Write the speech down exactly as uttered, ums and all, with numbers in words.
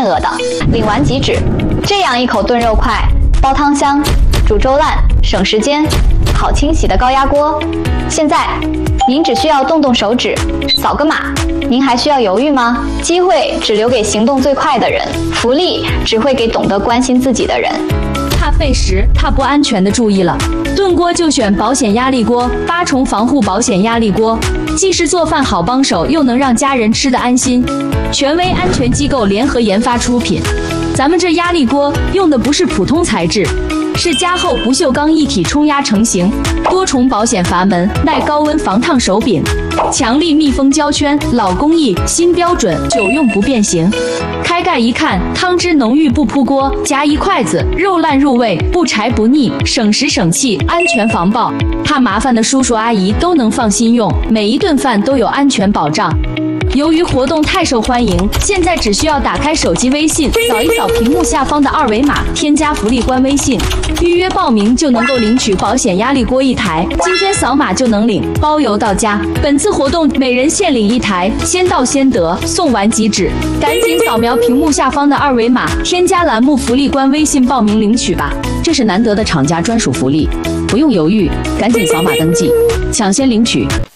额的，领完即止。这样一口炖肉快，煲汤香，煮粥烂，省时间，好清洗的高压锅。现在您只需要动动手指，扫个码，您还需要犹豫吗？机会只留给行动最快的人，福利只会给懂得关心自己的人。 怕费时、怕不安全的注意了，炖锅就选保险压力锅，八重防护保险压力锅，既是做饭好帮手，又能让家人吃得安心。权威安全机构联合研发出品。咱们这压力锅用的不是普通材质，是加厚不锈钢一体冲压成型，多重保险阀门，耐高温防烫手柄，强力密封胶圈，老工艺新标准，久用不变形。开盖一看，汤汁浓郁不扑锅，夹一筷子，肉烂入味，不柴不腻，省时省气，安全防爆。怕麻烦的叔叔阿姨都能放心用，每一顿饭都有安全保障。由于活动太受欢迎，现在只需要打开手机微信，扫一扫屏幕下方的二维码，添加福利官微信，预约报名就能够领取保险压力锅一台，今天扫码就能领，包邮到家。本次活动每人限领一台，先到先得，送完即止。赶紧扫描屏幕下方的二维码，添加栏目福利官微信报名领取吧，这是难得的厂家专属福利，不用犹豫，赶紧扫码登记，抢先领取。